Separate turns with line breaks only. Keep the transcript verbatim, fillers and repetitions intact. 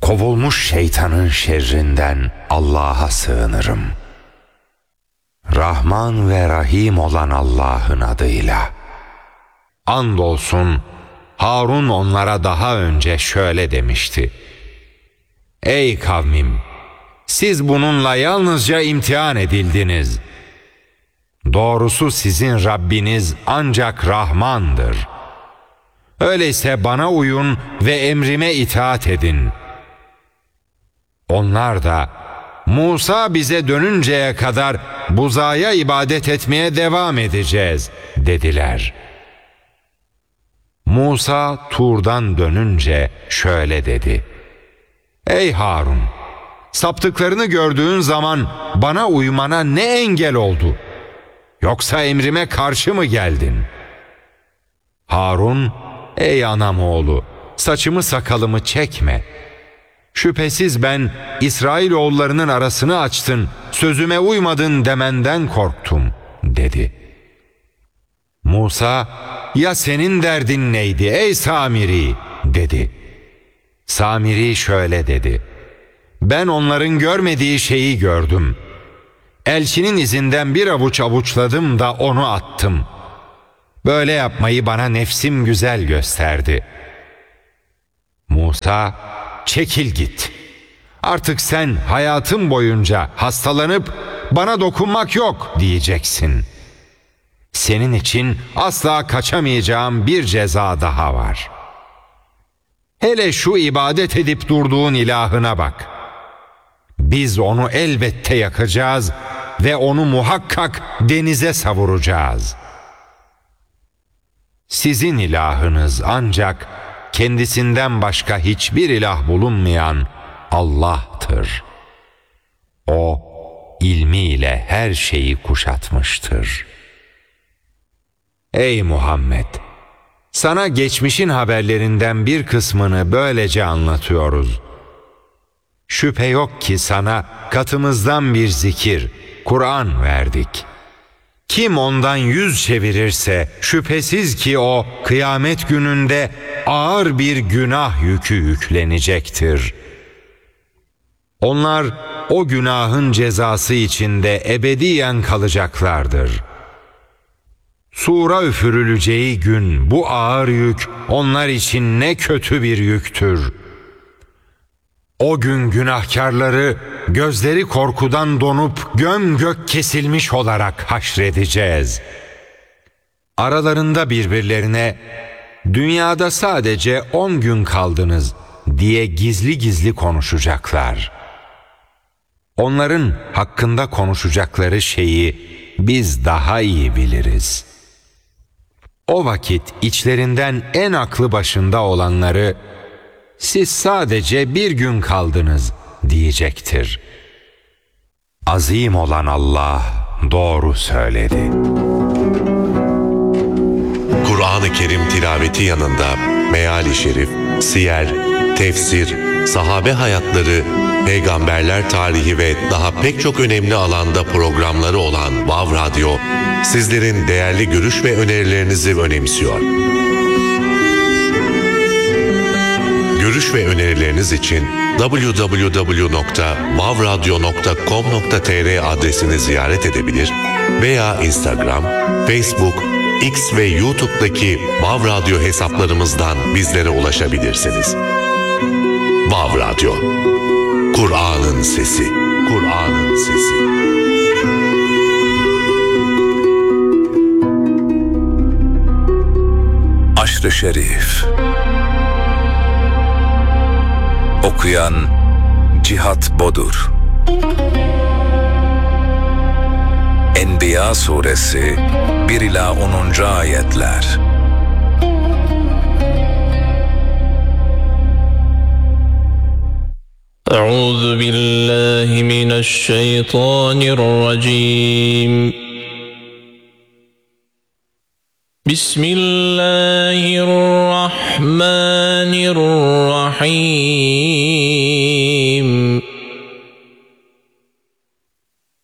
kovulmuş şeytanın şerrinden Allah'a sığınırım. Rahman ve Rahim olan Allah'ın adıyla. Andolsun Harun onlara daha önce şöyle demişti: Ey kavmim! Siz bununla yalnızca imtihan edildiniz. Doğrusu sizin Rabbiniz ancak Rahmandır. Öyleyse bana uyun ve emrime itaat edin. Onlar da Musa bize dönünceye kadar buzağa ibadet etmeye devam edeceğiz dediler. Musa Tur'dan dönünce şöyle dedi: Ey Harun! Saptıklarını gördüğün zaman bana uymana ne engel oldu? Yoksa emrime karşı mı geldin? Harun, ey anam oğlu, saçımı sakalımı çekme. Şüphesiz ben İsrailoğullarının arasını açtın, sözüme uymadın demenden korktum dedi. Musa, ya senin derdin neydi ey Samiri dedi. Samiri şöyle dedi: Ben onların görmediği şeyi gördüm. Elçinin izinden bir avuç avuçladım da onu attım. Böyle yapmayı bana nefsim güzel gösterdi. Musa, çekil git. Artık sen hayatın boyunca hastalanıp bana dokunmak yok diyeceksin. Senin için asla kaçamayacağım bir ceza daha var. Hele şu ibadet edip durduğun ilahına bak. Biz onu elbette yakacağız ve onu muhakkak denize savuracağız. Sizin ilahınız ancak kendisinden başka hiçbir ilah bulunmayan Allah'tır. O ilmiyle her şeyi kuşatmıştır. Ey Muhammed! Sana geçmişin haberlerinden bir kısmını böylece anlatıyoruz. Şüphe yok ki sana katımızdan bir zikir, Kur'an verdik. Kim ondan yüz çevirirse şüphesiz ki o kıyamet gününde ağır bir günah yükü yüklenecektir. Onlar o günahın cezası içinde ebediyen kalacaklardır. Sura üfürüleceği gün bu ağır yük onlar için ne kötü bir yüktür. O gün günahkarları gözleri korkudan donup gömgök kesilmiş olarak haşredeceğiz. Aralarında birbirlerine dünyada sadece on gün kaldınız diye gizli gizli konuşacaklar. Onların hakkında konuşacakları şeyi biz daha iyi biliriz. O vakit içlerinden en aklı başında olanları siz sadece bir gün kaldınız diyecektir. Azim olan Allah doğru söyledi.
Kur'an-ı Kerim tilaveti yanında meali şerif, siyer, tefsir, sahabe hayatları, peygamberler tarihi ve daha pek çok önemli alanda programları olan Vav Radyo, sizlerin değerli görüş ve önerilerinizi önemsiyor. Görüş ve önerileriniz için double-u double-u double-u nokta vav radyo nokta com nokta tr adresini ziyaret edebilir veya Instagram, Facebook, X ve YouTube'daki Vav Radyo hesaplarımızdan bizlere ulaşabilirsiniz. Vav Radyo, Kur'an'ın sesi, Kur'an'ın sesi.
Aşr-ı Şerif. Okuyan Cihat Bodur. Enbiya suresi bir ila onuncu ayetler.
Euzu billahi mineşşeytanirracim. Bismillahirrahmanirrahim.